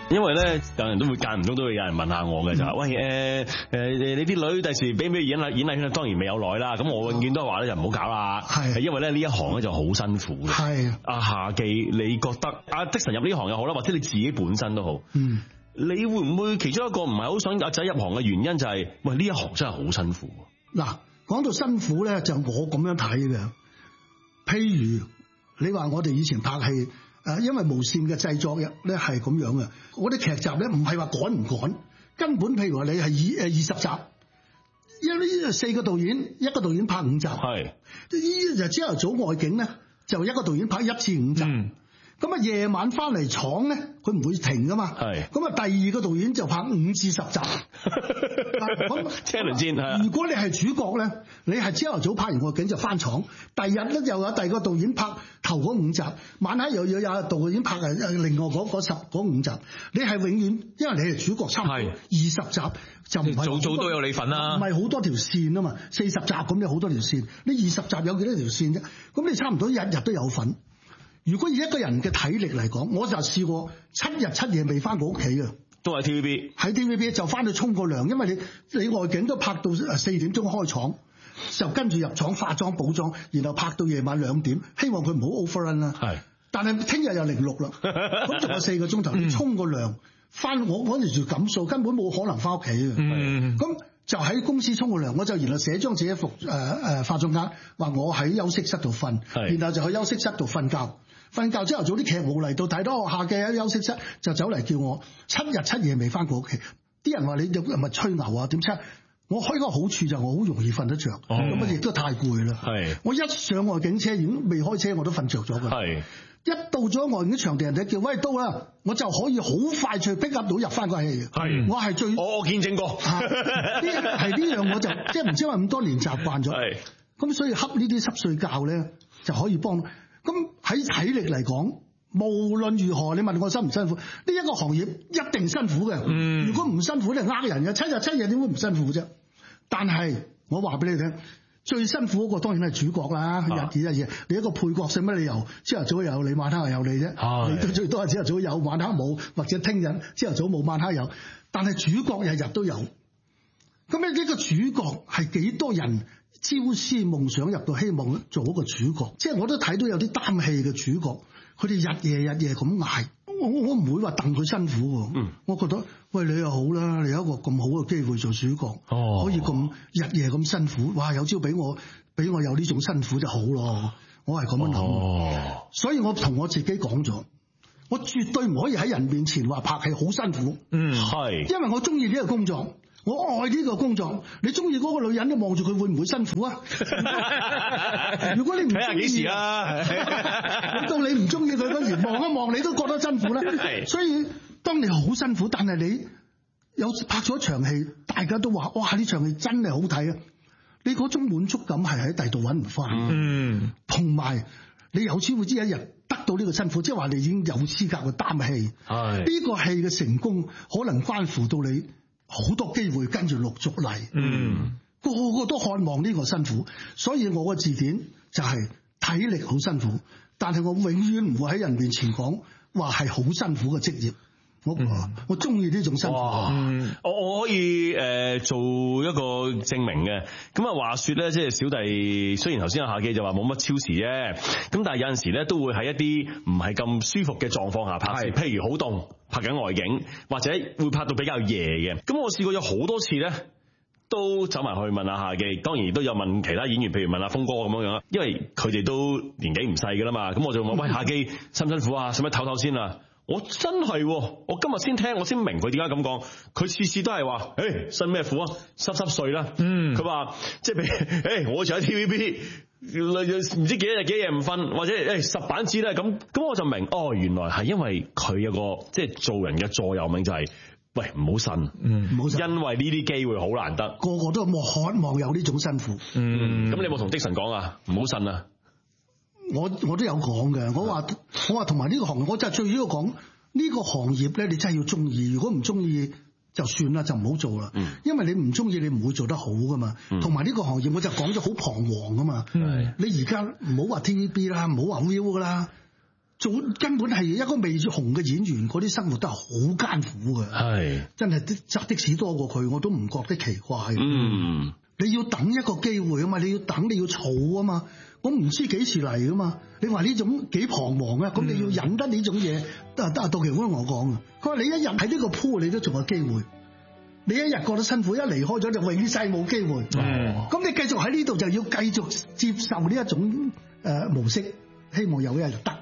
因為咧，有人都會間唔中都會有人問下我嘅就係，喂你啲女第時俾唔俾演藝圈？當然未有耐啦。咁我永遠都係話咧，就唔好搞啦。係因為咧呢一行咧就好辛苦嘅。係阿夏記，你覺得阿的神入呢行又好啦，或者你自己本身都好。你會唔會其中一個唔係好想阿仔入行嘅原因就係，喂呢一行真係好辛苦。 嗱，講到辛苦咧，就我咁樣睇嘅。譬如你話我哋以前拍戲。因為無線嘅製作咧係咁樣嘅，我啲劇集咧唔係話趕唔趕，根本譬如話你係20集，因為呢4個導演，一個導演拍5集，係呢就朝頭早外景咧，就一個導演拍1至5集，咁啊夜晚翻嚟廠咧，佢唔會停噶嘛，係咁啊第二個導演就拍5至10集， 車輪戰。 如果你係主角咧，你係朝頭早拍完外景就翻廠，第二日咧又有第二個導演拍頭嗰5集，晚黑又有導演拍另外嗰5集，你係永遠因為你係主角，差唔多20集就唔係早都有你份啦， 唔係好多條線啊嘛，40集咁有好多條線，你20集有幾多條線啫？咁你差唔多日日都有份。如果以一個人嘅體力嚟講，我就試過7日7夜未翻過屋企嘅， 都係 TVB， 喺 TVB 就翻去沖個涼，因為你外景都拍到4點鐘開廠，就跟住入廠化妝補妝，然後拍到夜晚2點，希望佢唔好 overrun 啦。係，但係聽日又06啦，咁仲有4個鐘頭，你沖個涼翻，我嗰陣住錦數，根本冇可能翻屋企嘅。咁就喺公司沖個涼，我就然後寫張自己服化妝卡，話我喺休息室度瞓，然後就去休息室度瞓覺。瞓覺朝頭早啲劇冇嚟到，睇到我下嘅喺休息室就走嚟叫我7日7夜未翻過屋企。啲人話你係咪吹牛啊？點解？我開個好處就我好容易瞓得着，咁啊亦都太攰啦。係我一上外景車，已經未開車我都瞓着咗㗎。係一到咗外景場地，人哋叫喂到啦，我就可以好快脆逼 up 到入翻個戲。係我係最我見證過， 係呢樣我就即係唔知話咁多年習慣咗。係咁所以恰呢啲濕碎覺咧就可以幫。咁喺體力嚟講，無論如何，你問我辛唔辛苦？呢一個行業一定辛苦嘅。如果唔辛苦，你係呃人嘅。7日7夜點會唔辛苦啫？但係我話俾你聽，最辛苦嗰個當然係主角啦。日以一夜，你一個配角，使乜理由朝頭早有你，晚黑有你啫？你最多係朝頭早有，晚黑冇，或者聽日朝頭早冇，晚黑有。但係主角日日都有。咁呢個主角係幾多人朝思夢想入到希望做一個主角？即係我都睇到有啲擔戲嘅主角，佢哋日夜咁捱。我唔會話戥佢辛苦喎。我覺得喂，你又好啦，你有一個咁好嘅機會做主角，可以咁日夜咁辛苦。哇！有朝俾我有呢種辛苦就好咯。我係咁樣諗。所以我同我自己講咗，我絕對唔可以喺人面前話拍戲好辛苦。係，因為我中意呢個工作。我愛呢個工作，你中意嗰個女人，你望住佢會唔會辛苦啊？如果你唔睇下幾時啦，到你唔中意佢嗰時，望一望你都覺得辛苦啦。所以當你好辛苦，但係你有拍咗一場戲，大家都話：哇！呢場戲真係好睇啊！你嗰種滿足感係喺第度揾唔翻。同埋你有朝會知一日得到呢個辛苦，即係話你已經有資格去擔戲。呢個戲嘅成功可能關乎到你。好多機會跟住陸續嚟，個個都渴望呢個辛苦，所以我個字典就係體力好辛苦，但係我永遠唔會喺人面前講話係好辛苦嘅職業。我中意呢種辛苦。 我可以做一個證明嘅。咁啊話說咧，即係小弟雖然頭先阿夏記就話冇乜超時啫，咁但係有陣時咧都會喺一啲唔係咁舒服嘅狀況下拍攝，譬如好凍拍緊外景，或者會拍到比較夜嘅。咁我試過有好多次咧，都走埋去問阿夏記，當然亦都有問其他演員，譬如問阿峰哥咁樣樣，因為佢哋都年紀唔細噶啦嘛。咁我就問：喂，夏記辛唔辛苦啊？使唔使唞唞先啊？我真係，我今日先聽，我先明佢點解咁講。佢次次都係話：辛咩苦啊？濕碎啦。佢話即係我就喺 TVB，唔知幾多日幾夜唔瞓，或者10板子咧咁我就明，原來係因為佢有個即係做人嘅座右銘就係：喂，唔好呻，唔好呻，因為呢啲機會好難得， 個個都渴望有呢種辛苦。 咁你有冇同的神講啊？唔好呻啊！ 我都有講嘅，我話同埋呢個行業，我就最主要講呢個行業咧，你真係要中意。如果唔中意就算啦，就唔好做啦。因為你唔中意，你唔會做得好噶嘛。同埋呢個行業，我就講咗好彷徨噶嘛。你而家唔好話 TVB 啦，唔好話 Viu 噶啦， 做根本係一個未紅嘅演員，嗰啲生活都係好艱苦嘅。 係真係揸的士多過佢，我都唔覺得奇怪。 嗯， 你要等一個機會啊嘛，你要等，你要儲啊嘛。我唔知幾時嚟噶嘛。你話呢種幾彷徨啊？咁你要忍得呢種嘢。杜琪峰同我講啊，佢話你一日喺呢個鋪，你都仲有機會。你一日覺得辛苦，一離開咗就永世冇機會。咁你繼續喺呢度就要繼續接受呢一種模式，希望有一日得。